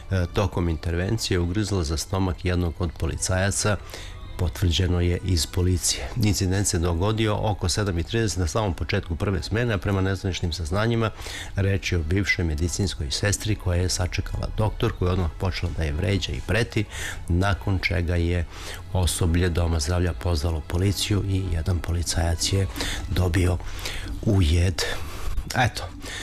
tokom intervencije ugrizla za stomak jednog od policajaca, potvrđeno je iz policije. Incident se dogodio oko 7:30 na samom početku prve smene, a prema nezvaničnim saznanjima reč je o bivšoj medicinskoj sestri koja je sačekala doktor, koja je odmah počela da je vređa i preti, nakon čega je osoblje Doma zdravlja pozvalo policiju i jedan policajac je dobio ujed. Eto,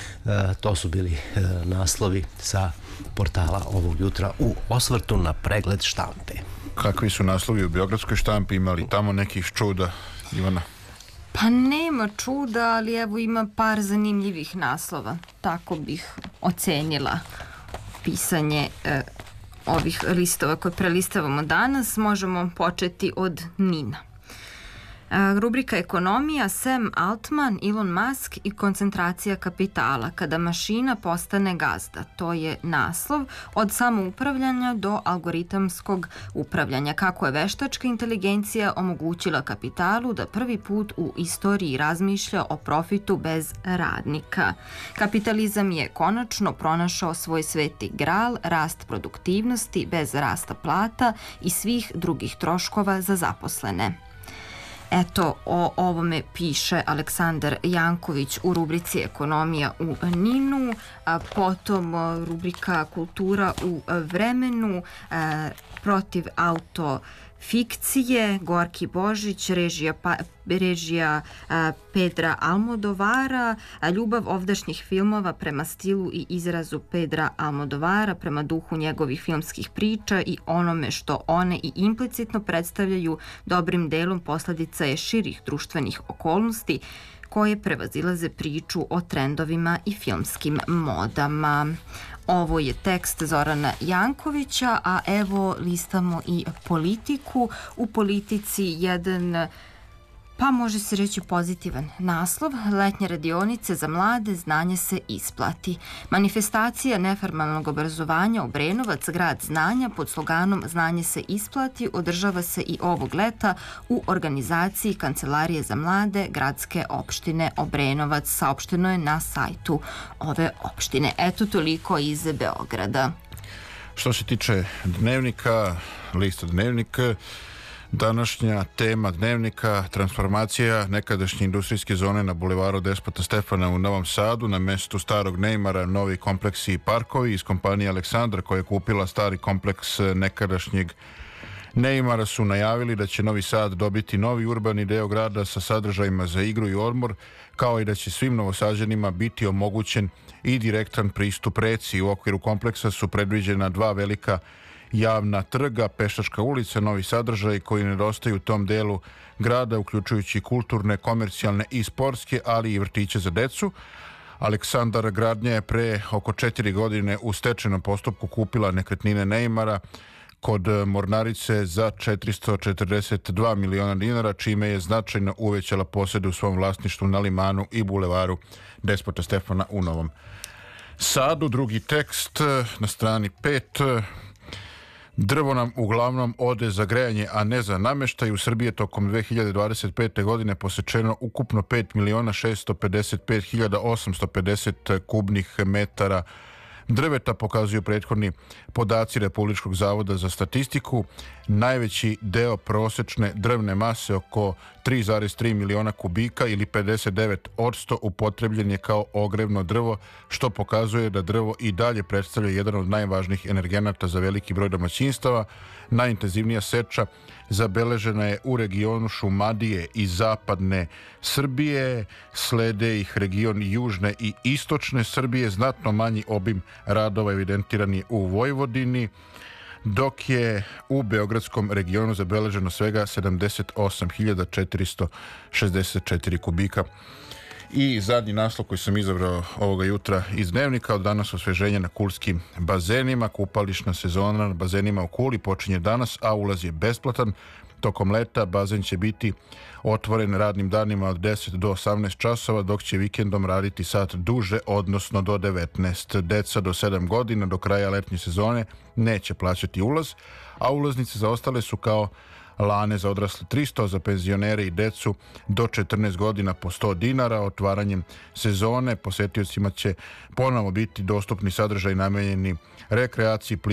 to su bili naslovi sa portala ovog jutra u osvrtu na pregled štampe. Kakvi su naslovi u beogradskoj štampi, imali tamo nekih čuda, Ivana? Pa nema čuda, ali evo ima par zanimljivih naslova. Tako bih ocenila pisanje ovih listova koje prelistavamo danas. Možemo početi od NIN-a. Rubrika ekonomija, Sam Altman, Elon Musk i koncentracija kapitala, kada mašina postane gazda. To je naslov, od samoupravljanja do algoritamskog upravljanja. Kako je veštačka inteligencija omogućila kapitalu da prvi put u istoriji razmišlja o profitu bez radnika. Kapitalizam je konačno pronašao svoj sveti gral, rast produktivnosti bez rasta plata i svih drugih troškova za zaposlene. Eto, o ovome piše Aleksandar Janković u rubrici Ekonomija u NIN-u, potom rubrika Kultura u vremenu, protiv autofikcije, Gorki Božić, režija Pedra Almodovara, ljubav ovdašnjih filmova prema stilu i izrazu Pedra Almodovara, prema duhu njegovih filmskih priča i onome što one i implicitno predstavljaju, dobrim delom posledica je širih društvenih okolnosti koje prevazilaze priču o trendovima i filmskim modama. Ovo je tekst Zorana Jankovića, a evo listamo i Politiku. U Politici jedan, pa može se reći pozitivan naslov, letnje radionice za mlade, znanje se isplati. Manifestacija neformalnog obrazovanja Obrenovac, grad znanja, pod sloganom Znanje se isplati, održava se i ovog leta u organizaciji Kancelarije za mlade gradske opštine Obrenovac. Saopšteno je na sajtu ove opštine. Eto, toliko iz Beograda. Što se tiče Dnevnika, lista Dnevnika, današnja tema Dnevnika, transformacija nekadašnje industrijske zone na bulevaru Despota Stefana u Novom Sadu, na mestu starog Neymara novi kompleksi i parkovi. Iz kompanije Aleksandra, koja je kupila stari kompleks nekadašnjeg Neymara, su najavili da će Novi Sad dobiti novi urbani deo grada sa sadržajima za igru i odmor, kao i da će svim Novosađanima biti omogućen i direktan pristup reci. U okviru kompleksa su predviđena dva velika javna trga, Pešačka ulica, novi sadržaj koji nedostaju u tom delu grada, uključujući kulturne, komercijalne i sportske, ali i vrtiće za decu. Aleksandar Gradnja je pre oko 4 godine u stečajnom postupku kupila nekretnine Neymara kod Mornarice za 442 miliona dinara, čime je značajno uvećala posede u svom vlasništvu na Limanu i bulevaru Despota Stefana u Novom Sadu. Drugi tekst na strani 5. Drvo nam uglavnom ode za grejanje, a ne za nameštaj. U Srbiji je tokom 2025. godine posečeno ukupno 5.655.850 kubnih metara drveta, pokazuju prethodni podaci Republičkog zavoda za statistiku. Najveći deo prosečne drvne mase, oko 3,3 miliona kubika ili 59%, upotrebljen je kao ogrevno drvo, što pokazuje da drvo i dalje predstavlja jedan od najvažnijih energenata za veliki broj domaćinstava. Najintenzivnija seča zabeležena je u regionu Šumadije i zapadne Srbije, slede ih region južne i istočne Srbije. Znatno manji obim radova evidentiran je u Vojvodini, dok je u beogradskom regionu zabeleženo svega 78.464 kubika. I zadnji naslov koji sam izabrao ovoga jutra iz Dnevnika, od danas osveženje na kulskim bazenima. Kupališna sezona na bazenima u Kuli počinje danas, a ulaz je besplatan. Tokom leta bazen će biti otvoren radnim danima od 10 do 18 časova, dok će vikendom raditi sat duže, odnosno do 19. Deca do 7 godina do kraja letnje sezone neće plaćati ulaz, a ulaznice za ostale su kao lane za odrasle 300, za penzionere i decu do 14 godina po 100 dinara. Otvaranjem sezone posetiocima će ponovo biti dostupni sadržaj namenjeni rekreaciji,